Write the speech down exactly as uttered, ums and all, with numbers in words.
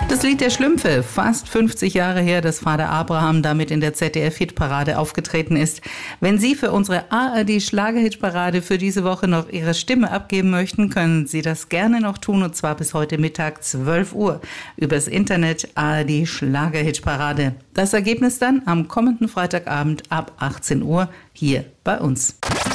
Das Lied der Schlümpfe, fast fünfzig Jahre her, dass Vater Abraham damit in der Z D F-Hitparade aufgetreten ist. Wenn Sie für unsere A R D-Schlager-Hitparade für diese Woche noch Ihre Stimme abgeben möchten, können Sie das gerne noch tun, und zwar bis heute Mittag zwölf Uhr übers Internet A R D Schlager-Hitparade. Das Ergebnis dann am kommenden Freitagabend ab achtzehn Uhr hier bei uns.